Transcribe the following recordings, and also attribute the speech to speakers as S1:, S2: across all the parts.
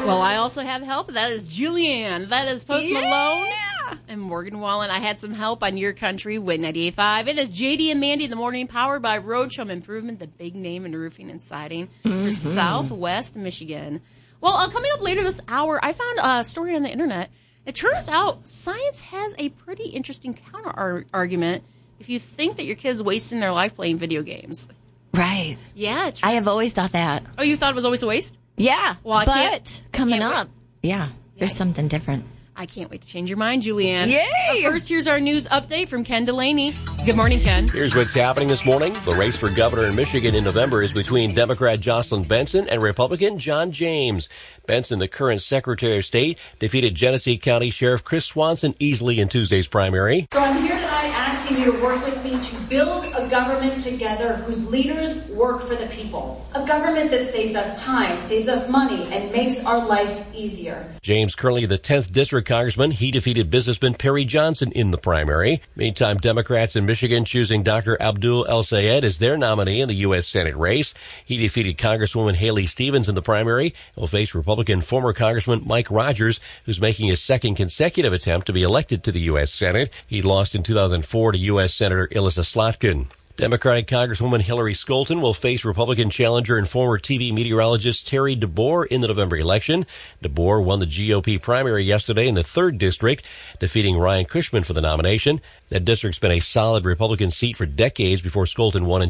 S1: Well, I also have help. That is Julianne. That is Post Malone and Morgan Wallen. I had some help on Your Country with 98.5. It is JD and Mandy in the morning, powered by Roach Home Improvement, the big name in roofing and siding for Southwest Michigan. Well, coming up later this hour, I found a story on the internet. It turns out science has a pretty interesting counter-argument if you think that your kid's wasting their life playing video games.
S2: Right.
S1: Yeah.
S2: I have always thought that.
S1: Oh, you thought it was always a waste?
S2: Yeah.
S1: Well,
S2: coming up, there's something different.
S1: I can't wait to change your mind, Julianne.
S2: Yay!
S1: First, here's our news update from Ken Delaney. Good morning, Ken.
S3: Here's what's happening this morning. The race for governor in Michigan in November is between Democrat Jocelyn Benson and Republican John James. Benson, the current Secretary of State, defeated Genesee County Sheriff Chris Swanson easily in Tuesday's primary.
S4: So I'm here tonight asking you to work with me to build a government together whose leaders work for the people. A government that saves us time, saves us money, and makes our life easier.
S3: James, currently the 10th District Congressman, he defeated businessman Perry Johnson in the primary. Meantime, Democrats in Michigan choosing Dr. Abdul El-Sayed as their nominee in the U.S. Senate race. He defeated Congresswoman Haley Stevens in the primary. He'll face Republican former Congressman Mike Rogers, who's making his second consecutive attempt to be elected to the U.S. Senate. He lost in 2004 to U.S. Senator Ilissa Slotkin. Democratic Congresswoman Hillary Scholten will face Republican challenger and former TV meteorologist Terry DeBoer in the November election. DeBoer won the GOP primary yesterday in the 3rd District, defeating Ryan Cushman for the nomination. That district's been a solid Republican seat for decades before Scholten won in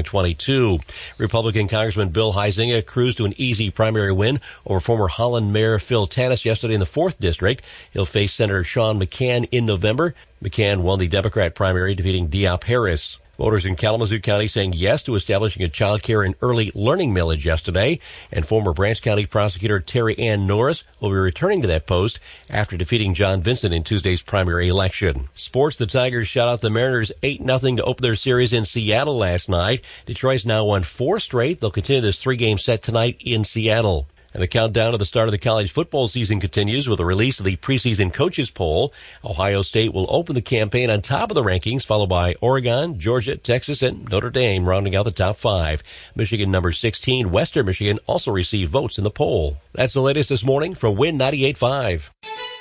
S3: 2022. Republican Congressman Bill Huizenga cruised to an easy primary win over former Holland Mayor Phil Tanis yesterday in the 4th District. He'll face Senator Sean McCann in November. McCann won the Democrat primary, defeating Diop Harris. Voters in Kalamazoo County saying yes to establishing a child care and early learning millage yesterday. And former Branch County prosecutor Terry Ann Norris will be returning to that post after defeating John Vincent in Tuesday's primary election. Sports, the Tigers shut out the Mariners 8-0 to open their series in Seattle last night. Detroit's now won 4 straight. They'll continue this 3-game set tonight in Seattle. And the countdown to the start of the college football season continues with the release of the preseason coaches poll. Ohio State will open the campaign on top of the rankings, followed by Oregon, Georgia, Texas, and Notre Dame rounding out the top 5. Michigan, number 16, Western Michigan, also received votes in the poll. That's the latest this morning from Win 98.5.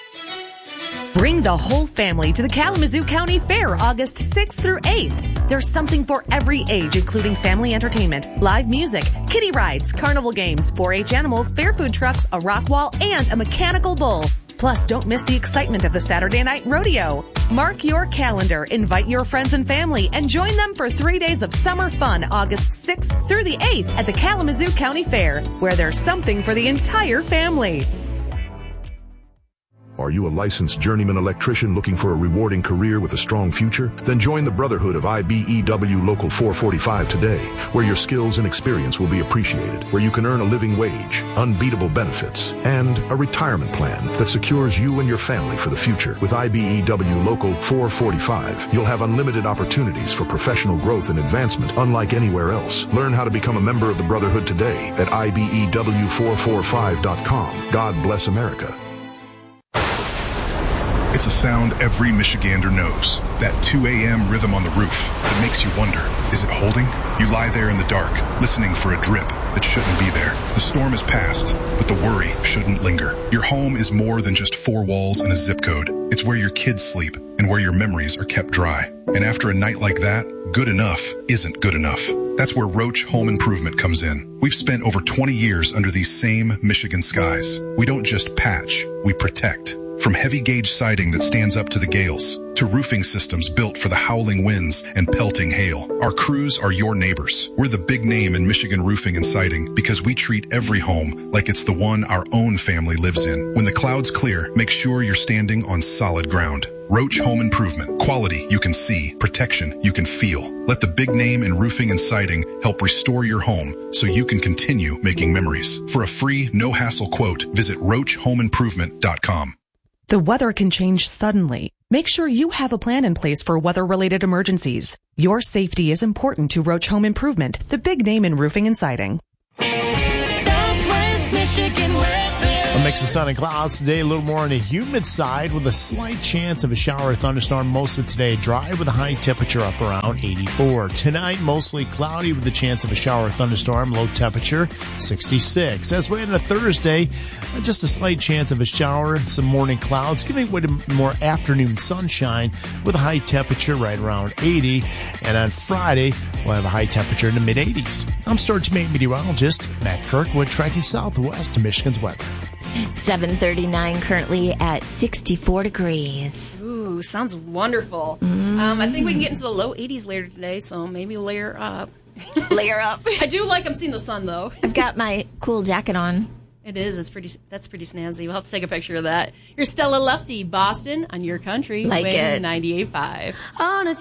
S5: Bring the whole family to the Kalamazoo County Fair August 6th through 8th. There's something for every age, including family entertainment, live music, kiddie rides, carnival games, 4-H animals, fair food trucks, a rock wall, and a mechanical bull. Plus, don't miss the excitement of the Saturday night rodeo. Mark your calendar, invite your friends and family, and join them for 3 days of summer fun August 6th through the 8th at the Kalamazoo County Fair, where there's something for the entire family.
S6: Are you a licensed journeyman electrician looking for a rewarding career with a strong future? Then join the Brotherhood of IBEW Local 445 today, where your skills and experience will be appreciated, where you can earn a living wage, unbeatable benefits, and a retirement plan that secures you and your family for the future. With IBEW Local 445, you'll have unlimited opportunities for professional growth and advancement unlike anywhere else. Learn how to become a member of the Brotherhood today at IBEW445.com. God bless America.
S7: It's a sound every Michigander knows. That 2 a.m. rhythm on the roof that makes you wonder, is it holding? You lie there in the dark, listening for a drip that shouldn't be there. The storm is past, but the worry shouldn't linger. Your home is more than just 4 walls and a zip code. It's where your kids sleep and where your memories are kept dry. And after a night like that, good enough isn't good enough. That's where Roach Home Improvement comes in. We've spent over 20 years under these same Michigan skies. We don't just patch, we protect. From heavy gauge siding that stands up to the gales, to roofing systems built for the howling winds and pelting hail, our crews are your neighbors. We're the big name in Michigan roofing and siding because we treat every home like it's the one our own family lives in. When the clouds clear, make sure you're standing on solid ground. Roach Home Improvement. Quality you can see, protection you can feel. Let the big name in roofing and siding help restore your home so you can continue making memories. For a free, no-hassle quote, visit RoachHomeImprovement.com.
S5: The weather can change suddenly. Make sure you have a plan in place for weather-related emergencies. Your safety is important to Roach Home Improvement, the big name in roofing and siding.
S8: Southwest Michigan weather.
S9: A mix
S8: Mix of sun and clouds today, a little more on the humid side with a slight chance of a shower or thunderstorm most of today. Dry with a high temperature up around 84. Tonight, mostly cloudy with a chance of a shower or thunderstorm. Low temperature 66. As we head into Thursday, just a slight chance of a shower, some morning clouds, giving way to more afternoon sunshine with a high temperature right around 80. And on Friday, we'll have a high temperature in the mid-80s. I'm Storage Meteorologist Matt Kirkwood, tracking southwest to Michigan's weather.
S2: 7:39 currently at 64 degrees.
S1: Ooh, sounds wonderful. I think we can get into the low 80s later today, so maybe layer up.
S2: Layer up.
S1: I do like I'm seeing the sun, though.
S2: I've got my cool jacket on.
S1: It is. That's pretty snazzy. We'll have to take a picture of that. You're Stella Lefty, Boston, on Your Country.
S2: Like
S1: Win
S2: it.
S1: 98.5.
S9: On a